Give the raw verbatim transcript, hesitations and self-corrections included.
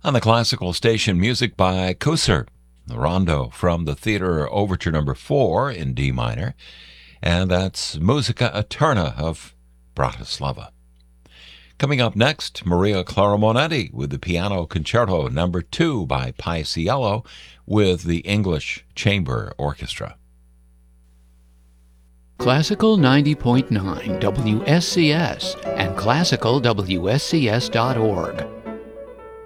On the classical station, music by Koser, the rondo from the theater overture number four in D minor, and that's Musica Eterna of Bratislava. Coming up next, Maria Clara Monetti with the Piano Concerto number two by Paisiello with the English Chamber Orchestra. Classical ninety point nine W S C S and classical W S C S dot org.